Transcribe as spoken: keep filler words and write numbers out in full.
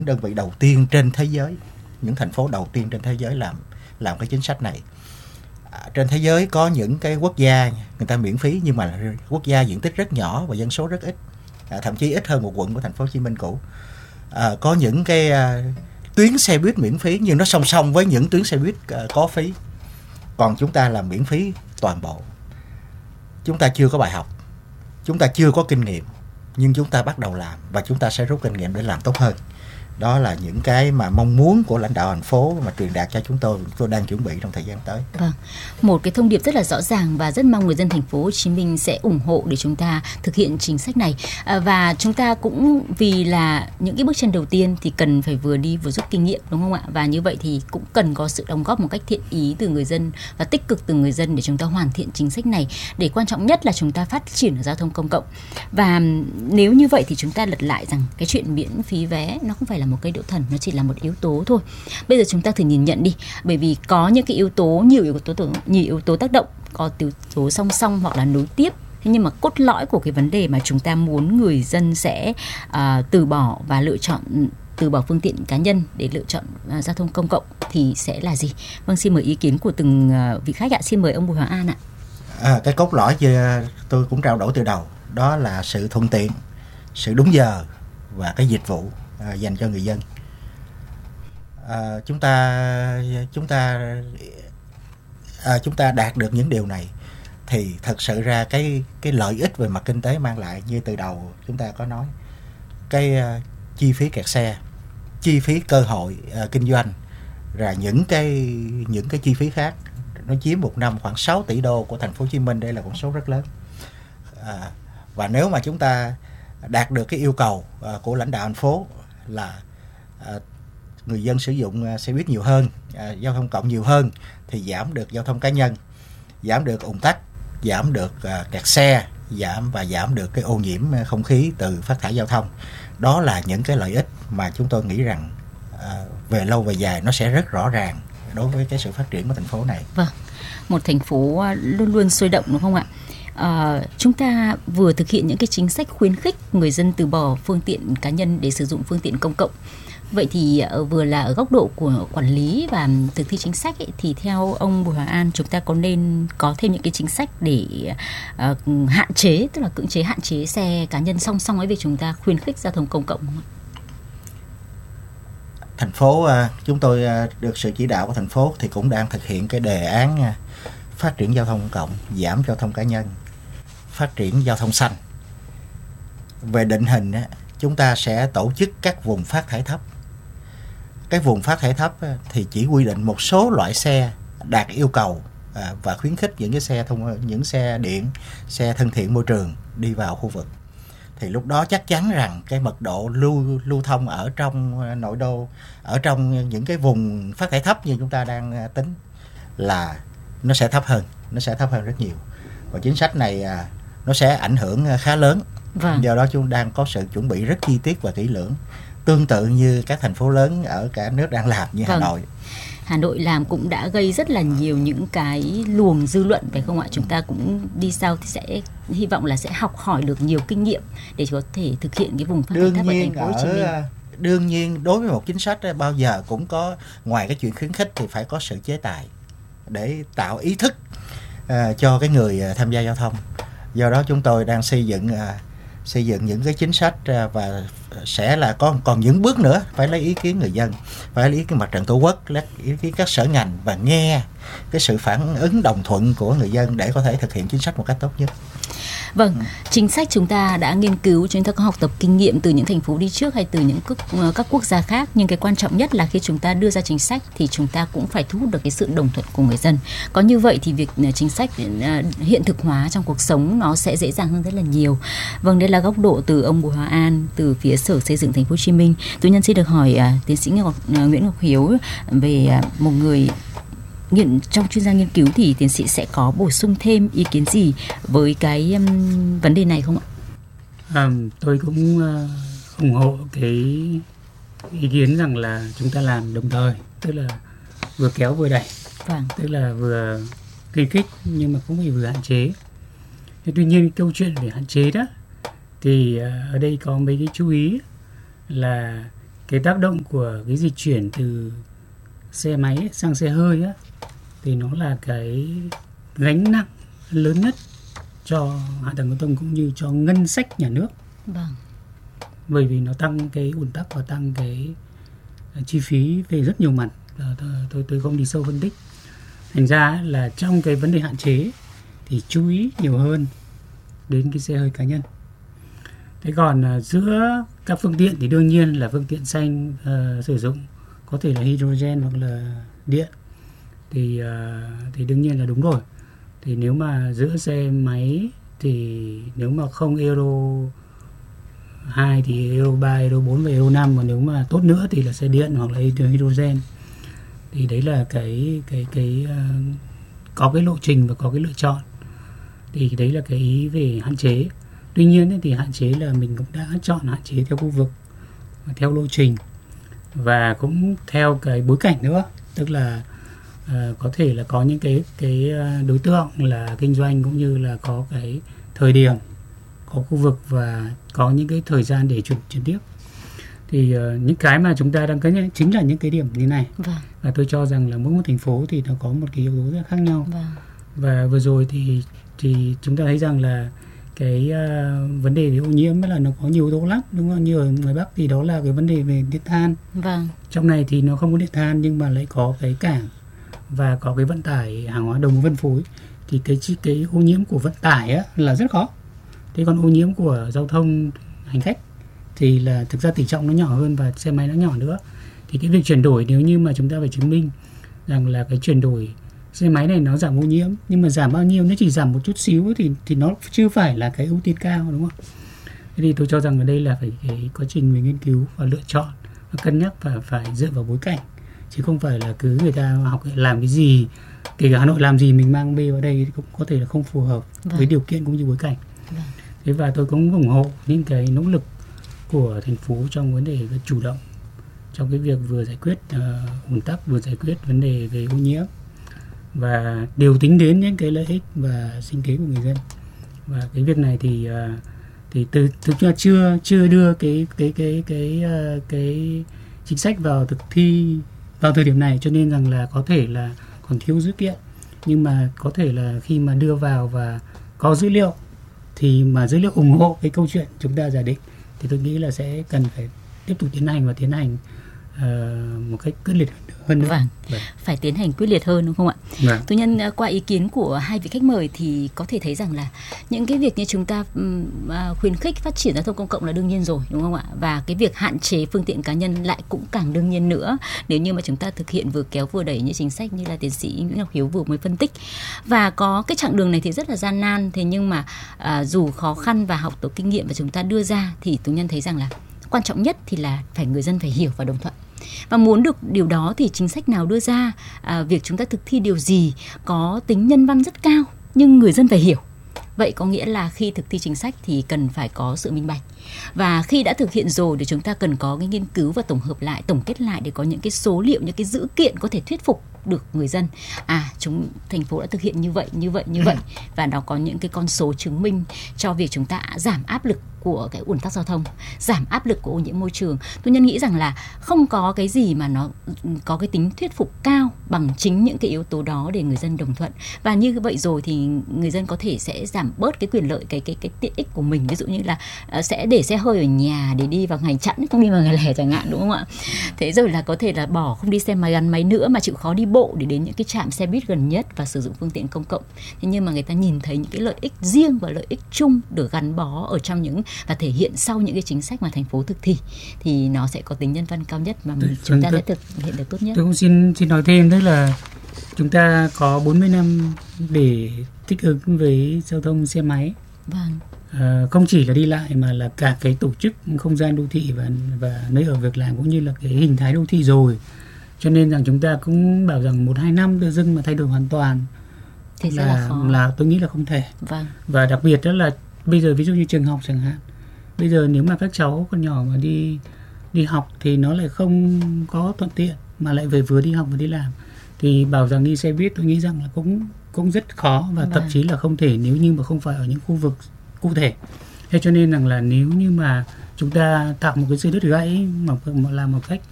đơn vị đầu tiên trên thế giới, những thành phố đầu tiên trên thế giới làm làm cái chính sách này. À, trên thế giới có những cái quốc gia người ta miễn phí, nhưng mà quốc gia diện tích rất nhỏ và dân số rất ít, à, thậm chí ít hơn một quận của thành phố Hồ Chí Minh cũ. À, có những cái à, tuyến xe buýt miễn phí nhưng nó song song với những tuyến xe buýt à, có phí. Còn chúng ta làm miễn phí toàn bộ. Chúng ta chưa có bài học, chúng ta chưa có kinh nghiệm, nhưng chúng ta bắt đầu làm và chúng ta sẽ rút kinh nghiệm để làm tốt hơn. Đó là những cái mà mong muốn của lãnh đạo thành phố mà truyền đạt cho chúng tôi, chúng tôi đang chuẩn bị trong thời gian tới. Vâng, một cái thông điệp rất là rõ ràng và rất mong người dân thành phố Hồ Chí Minh sẽ ủng hộ để chúng ta thực hiện chính sách này. À, và chúng ta cũng vì là những cái bước chân đầu tiên thì cần phải vừa đi vừa rút kinh nghiệm, đúng không ạ? Và như vậy thì cũng cần có sự đóng góp một cách thiện ý từ người dân và tích cực từ người dân để chúng ta hoàn thiện chính sách này. Để quan trọng nhất là chúng ta phát triển giao thông công cộng. Và nếu như vậy thì chúng ta lật lại rằng cái chuyện miễn phí vé nó không phải là một cây đũa thần, nó chỉ là một yếu tố thôi. Bây giờ chúng ta thử nhìn nhận đi, bởi vì có những cái yếu tố, nhiều yếu tố, nhiều yếu tố tác động, có yếu tố song song hoặc là nối tiếp. Thế nhưng mà cốt lõi của cái vấn đề mà chúng ta muốn người dân sẽ uh, từ bỏ và lựa chọn từ bỏ phương tiện cá nhân để lựa chọn uh, giao thông công cộng thì sẽ là gì? Vâng, xin mời ý kiến của từng uh, vị khách ạ. Xin mời ông Bùi Hoàng An ạ. À, cái cốt lõi như tôi cũng trao đổi từ đầu, đó là sự thuận tiện, sự đúng giờ và cái dịch vụ à, dành cho người dân. À, chúng ta chúng ta à, chúng ta đạt được những điều này thì thật sự ra cái cái lợi ích về mặt kinh tế mang lại như từ đầu chúng ta có nói, cái uh, chi phí kẹt xe, chi phí cơ hội uh, kinh doanh, rồi những cái những cái chi phí khác, nó chiếm một năm khoảng sáu tỷ đô của thành phố Hồ Chí Minh. Đây là con số rất lớn. À, và nếu mà chúng ta đạt được cái yêu cầu uh, của lãnh đạo thành phố là uh, người dân sử dụng uh, xe buýt nhiều hơn, uh, giao thông cộng nhiều hơn, thì giảm được giao thông cá nhân, giảm được ùn tắc, giảm được uh, kẹt xe, giảm và giảm được cái ô nhiễm không khí từ phát thải giao thông. Đó là những cái lợi ích mà chúng tôi nghĩ rằng uh, về lâu về dài nó sẽ rất rõ ràng đối với cái sự phát triển của thành phố này. Vâng, một thành phố luôn luôn sôi động, đúng không ạ? À, chúng ta vừa thực hiện những cái chính sách khuyến khích người dân từ bỏ phương tiện cá nhân để sử dụng phương tiện công cộng. Vậy thì uh, vừa là ở góc độ của quản lý và thực thi chính sách ấy, thì theo ông Bùi Hoàng An, chúng ta có nên có thêm những cái chính sách để uh, hạn chế, tức là cưỡng chế hạn chế xe cá nhân song song với việc chúng ta khuyến khích giao thông công cộng không ạ? Thành phố, uh, chúng tôi uh, được sự chỉ đạo của thành phố thì cũng đang thực hiện cái đề án uh, phát triển giao thông công cộng, giảm giao thông cá nhân, phát triển giao thông xanh. Về định hình, chúng ta sẽ tổ chức các vùng phát thải thấp. Cái vùng phát thải thấp thì chỉ quy định một số loại xe đạt yêu cầu và khuyến khích những cái xe thông, những xe điện, xe thân thiện môi trường đi vào khu vực. Thì lúc đó chắc chắn rằng cái mật độ lưu lưu thông ở trong nội đô, ở trong những cái vùng phát thải thấp như chúng ta đang tính là nó sẽ thấp hơn, nó sẽ thấp hơn rất nhiều. Và chính sách này à, nó sẽ ảnh hưởng khá lớn. Vâng. Do đó chúng đang có sự chuẩn bị rất chi tiết và kỹ lưỡng, tương tự như các thành phố lớn ở cả nước đang làm như vâng. Hà Nội. Hà Nội làm cũng đã gây rất là nhiều những cái luồng dư luận, phải không ạ? Chúng ta cũng đi sau thì sẽ hy vọng là sẽ học hỏi được nhiều kinh nghiệm để có thể thực hiện cái vùng phát thải thấp ở thành phố Hồ Chí Minh. Đương nhiên đối với một chính sách bao giờ cũng có, ngoài cái chuyện khuyến khích thì phải có sự chế tài để tạo ý thức uh, cho cái người uh, tham gia giao thông. Do đó chúng tôi đang xây dựng uh, xây dựng những cái chính sách uh, và sẽ là có còn những bước nữa, phải lấy ý kiến người dân, phải lấy ý kiến mặt trận tổ quốc, lấy ý kiến các sở ngành và nghe cái sự phản ứng đồng thuận của người dân để có thể thực hiện chính sách một cách tốt nhất. Vâng, ừ. Chính sách chúng ta đã nghiên cứu, chúng ta có học tập kinh nghiệm từ những thành phố đi trước hay từ những các, các quốc gia khác, nhưng cái quan trọng nhất là khi chúng ta đưa ra chính sách thì chúng ta cũng phải thu hút được cái sự đồng thuận của người dân. Có như vậy thì việc chính sách hiện thực hóa trong cuộc sống nó sẽ dễ dàng hơn rất là nhiều. Vâng, đây là góc độ từ ông Bùi Hoàng An, từ phía Sở Xây dựng Thành phố Hồ Chí Minh. Tôi nhân xin được hỏi uh, tiến sĩ Ngọc, uh, Nguyễn Ngọc Hiếu về uh, một người nghiên trong chuyên gia nghiên cứu thì tiến sĩ sẽ có bổ sung thêm ý kiến gì với cái um, vấn đề này không ạ? À, tôi cũng uh, ủng hộ cái ý kiến rằng là chúng ta làm đồng thời, tức là vừa kéo vừa đẩy, vâng. Tức là vừa khuyến khích nhưng mà cũng phải vừa hạn chế. Thế tuy nhiên câu chuyện về hạn chế đó thì uh, ở đây có mấy cái chú ý là cái tác động của cái dịch chuyển từ xe máy sang xe hơi á, thì nó là cái gánh nặng lớn nhất cho hạ tầng giao thông cũng như cho ngân sách nhà nước. Vâng. Bởi vì nó tăng cái ùn tắc và tăng cái chi phí về rất nhiều mặt. Tôi, tôi, tôi không đi sâu phân tích. Thành ra là trong cái vấn đề hạn chế thì chú ý nhiều hơn đến cái xe hơi cá nhân. Thế còn uh, giữa các phương tiện thì đương nhiên là phương tiện xanh uh, sử dụng có thể là hydrogen hoặc là điện thì uh, thì đương nhiên là đúng rồi. Thì nếu mà giữa xe máy thì nếu mà không Euro hai thì Euro ba, Euro bốn và Euro năm, mà nếu mà tốt nữa thì là xe điện hoặc là hydrogen. Thì đấy là cái cái cái uh, có cái lộ trình và có cái lựa chọn. Thì đấy là cái ý về hạn chế. Tuy nhiên thì hạn chế là mình cũng đã chọn hạn chế theo khu vực, theo lộ trình và cũng theo cái bối cảnh nữa. Tức là uh, có thể là có những cái cái đối tượng là kinh doanh cũng như là có cái thời điểm, có khu vực và có những cái thời gian để chuyển chuyển tiếp. Thì uh, những cái mà chúng ta đang cân nhắc chính là những cái điểm như này. Vâng. Và tôi cho rằng là mỗi một thành phố thì nó có một cái yếu tố rất khác nhau. Vâng. Và vừa rồi thì thì chúng ta thấy rằng là cái uh, vấn đề về ô nhiễm là nó có nhiều yếu tố lắm, đúng không? Như ở ngoài Bắc thì đó là cái vấn đề về điện than. Vâng. Trong này thì nó không có điện than nhưng mà lại có cái cảng và có cái vận tải hàng hóa đồng phân phối. Thì cái cái ô nhiễm của vận tải á, là rất khó. Thế còn ô nhiễm của giao thông hành khách thì là thực ra tỷ trọng nó nhỏ hơn và xe máy nó nhỏ nữa. Thì cái việc chuyển đổi, nếu như mà chúng ta phải chứng minh rằng là cái chuyển đổi xe máy này nó giảm ô nhiễm, nhưng mà giảm bao nhiêu, nó chỉ giảm một chút xíu thì thì nó chưa phải là cái ưu tiên cao, đúng không? Thế thì tôi cho rằng ở đây là phải cái quá trình mình nghiên cứu và lựa chọn và cân nhắc và phải dựa vào bối cảnh, chứ không phải là cứ người ta học làm cái gì, kể cả Hà Nội làm gì mình mang bê vào đây cũng có thể là không phù hợp vâng. với điều kiện cũng như bối cảnh. Vâng. Thế và tôi cũng ủng hộ những cái nỗ lực của thành phố trong vấn đề chủ động trong cái việc vừa giải quyết uh, ùn tắc, vừa giải quyết vấn đề về ô nhiễm và đều tính đến những cái lợi ích và sinh kế của người dân. Và cái việc này thì uh, thì từ thực ra chưa chưa đưa cái cái cái cái uh, cái chính sách vào thực thi vào thời điểm này, cho nên rằng là có thể là còn thiếu dữ kiện, nhưng mà có thể là khi mà đưa vào và có dữ liệu thì mà dữ liệu ủng hộ cái câu chuyện chúng ta giả định thì tôi nghĩ là sẽ cần phải tiếp tục tiến hành và tiến hành uh, một cách quyết liệt hơn nữa. Vâng. Vâng. Phải tiến hành quyết liệt hơn đúng không ạ? Vâng. Tôi nhân qua ý kiến của hai vị khách mời thì có thể thấy rằng là những cái việc như chúng ta uh, khuyến khích phát triển giao thông công cộng là đương nhiên rồi, đúng không ạ? Và cái việc hạn chế phương tiện cá nhân lại cũng càng đương nhiên nữa, nếu như mà chúng ta thực hiện vừa kéo vừa đẩy những chính sách như là tiến sĩ Nguyễn Ngọc Hiếu vừa mới phân tích. Và có cái chặng đường này thì rất là gian nan, thế nhưng mà uh, dù khó khăn và học tập kinh nghiệm mà chúng ta đưa ra thì tôi nhân thấy rằng là quan trọng nhất thì là phải người dân phải hiểu và đồng thuận. Và muốn được điều đó thì chính sách nào đưa ra, à, việc chúng ta thực thi điều gì có tính nhân văn rất cao, nhưng người dân phải hiểu. Vậy có nghĩa là khi thực thi chính sách thì cần phải có sự minh bạch. Và khi đã thực hiện rồi thì chúng ta cần có cái nghiên cứu và tổng hợp lại, tổng kết lại để có những cái số liệu, những cái dữ kiện có thể thuyết phục được người dân. À, chúng thành phố đã thực hiện như vậy, như vậy, như vậy. Và nó có những cái con số chứng minh cho việc chúng ta giảm áp lực của cái ùn tắc giao thông, giảm áp lực của ô nhiễm môi trường. Tôi nhân nghĩ rằng là không có cái gì mà nó có cái tính thuyết phục cao bằng chính những cái yếu tố đó để người dân đồng thuận. Và như vậy rồi thì người dân có thể sẽ giảm bớt cái quyền lợi, cái cái cái tiện ích của mình. Ví dụ như là uh, sẽ để xe hơi ở nhà để đi vào ngày chẵn, không đi vào ngày lẻ chẳng hạn, đúng không ạ? Thế rồi là có thể là bỏ không đi xe máy gắn máy nữa mà chịu khó đi bộ để đến những cái trạm xe buýt gần nhất và sử dụng phương tiện công cộng. Thế nhưng mà người ta nhìn thấy những cái lợi ích riêng và lợi ích chung được gắn bó ở trong những và thể hiện sau những cái chính sách mà thành phố thực thi thì nó sẽ có tính nhân văn cao nhất mà mình, chúng ta tôi, sẽ thực hiện được tốt nhất. Tôi cũng xin xin nói thêm, tức là chúng ta có bốn mươi năm để thích ứng với giao thông xe máy. Vâng. À, không chỉ là đi lại mà là cả cái tổ chức không gian đô thị và và nơi ở việc làm cũng như là cái hình thái đô thị rồi. Cho nên rằng chúng ta cũng bảo rằng một hai năm tự dưng mà thay đổi hoàn toàn thì là, là, khó. là tôi nghĩ là không thể. Vâng. Và đặc biệt đó là bây giờ ví dụ như trường học chẳng hạn, bây giờ nếu mà các cháu còn nhỏ mà đi đi học thì nó lại không có thuận tiện mà lại về vừa đi học vừa đi làm, thì bảo rằng đi xe buýt tôi nghĩ rằng là cũng cũng rất khó và vâng. thậm chí là không thể nếu như mà không phải ở những khu vực cụ thể. Thế cho nên rằng là nếu như mà chúng ta tạo một cái dây đứt gãy mà, mà làm một cách